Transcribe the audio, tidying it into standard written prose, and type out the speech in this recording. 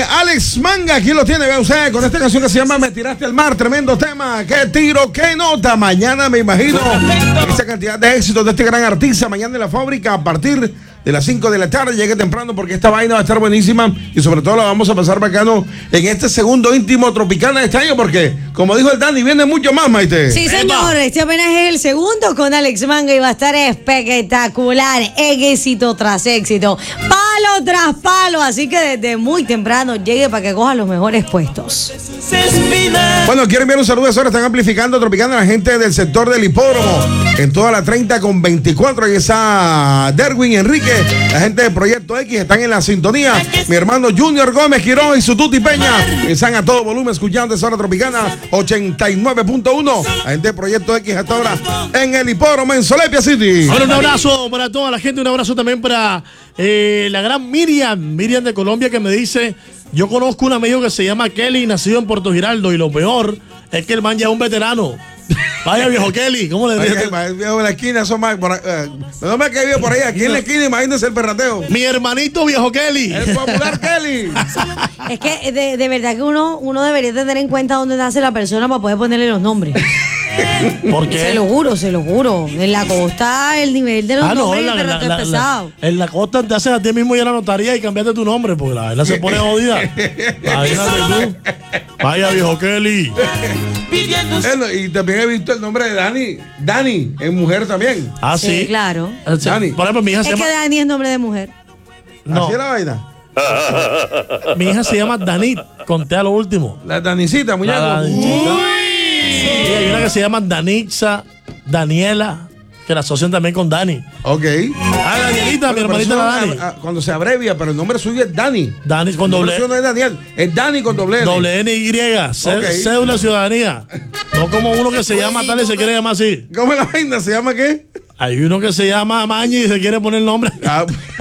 Alex Manga, aquí lo tiene, ve usted, con esta canción que se llama Me tiraste al mar, tremendo tema, qué tiro, qué nota. Mañana me imagino esa cantidad de éxitos de este gran artista, mañana en la fábrica a partir de las 5 de la tarde, llegue temprano porque esta vaina va a estar buenísima y sobre todo la vamos a pasar bacano en este segundo íntimo Tropicana de este año porque, como dijo el Dani, viene mucho más, Maite. Sí, señor, este apenas es el segundo con Alex Manga y va a estar espectacular, éxito tras éxito, palo tras palo, así que desde muy temprano llegue para que coja los mejores puestos. Bueno, quiero enviar un saludo, ahora están amplificando Tropicana a la gente del sector del hipódromo, en toda la 30 con 24, ahí está Derwin Enrique, la gente de Proyecto X están en la sintonía, mi hermano Junior Gómez Quirón y su Tuti Peña, están a todo volumen escuchando esa hora Tropicana 89.1, la gente de Proyecto X hasta ahora en el hipódromo en Solepia City. Ahora un abrazo para toda la gente, un abrazo también para la gran Miriam de Colombia, que me dice: yo conozco un amigo que se llama Kelly, nacido en Puerto Giraldo, y lo peor es que el man ya es un veterano. Vaya, viejo Kelly, ¿cómo le dices? El viejo de la esquina, eso más. No me que vive por ahí, aquí en la esquina, imagínense el perrateo. Mi hermanito viejo Kelly. El popular Kelly. Es que de verdad que uno debería tener en cuenta dónde nace la persona para poder ponerle los nombres. ¿Por qué? Se lo juro. En la costa el nivel de los nombres del perrateo es pesado. En la costa te haces a ti mismo ir a la notaría y cambiaste tu nombre, porque la verdad se pone jodida. Imagínate tú. Vaya, viejo Kelly. Y también he visto el nombre de Dani. Dani, es mujer también. Ah, sí. Sí, claro. Dani. Por ejemplo, mi hija se llama. Es que Dani es nombre de mujer. No. ¿Así es la vaina? Mi hija se llama Danit, conté a lo último. La Danicita, muñeco. La Danicita. Sí, hay una que se llama Danitza, Daniela, que la asocian también con Dani. Ok. Ah, Danielita, mi hermanita la Dani. Cuando se abrevia, pero el nombre suyo es Dani. Dani con doble El nombre suyo no es Daniel, es Dani con doble N. doble N-Y, cédula de ciudadanía. No como uno que se llama tal y se quiere llamar así. ¿Cómo es la vaina? ¿Se llama qué? Hay uno que se llama Mañi y se quiere poner el nombre.